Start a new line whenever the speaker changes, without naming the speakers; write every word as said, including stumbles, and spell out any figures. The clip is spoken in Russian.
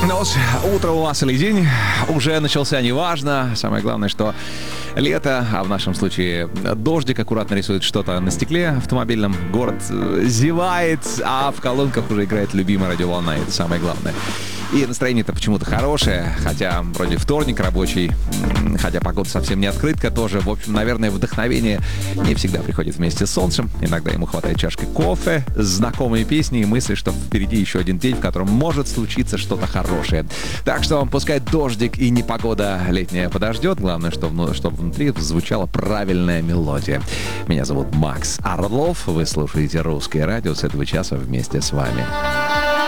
Ну, утро у вас или день уже начался, неважно. Самое главное, что лето, а в нашем случае дождик аккуратно рисует что-то на стекле автомобильном. Город зевает, а в колонках уже играет любимая радиоволна. Это самое главное. И настроение-то почему-то хорошее, хотя вроде вторник рабочий, хотя погода совсем не открытка тоже. В общем, наверное, вдохновение не всегда приходит вместе с солнцем. Иногда ему хватает чашки кофе, знакомые песни и мысли, что впереди еще один день, в котором может случиться что-то хорошее. Так что пускай дождик и непогода летняя подождет. Главное, чтобы, чтобы внутри звучала правильная мелодия. Меня зовут Макс Орлов. Вы слушаете «Русское радио». С этого часа вместе с вами.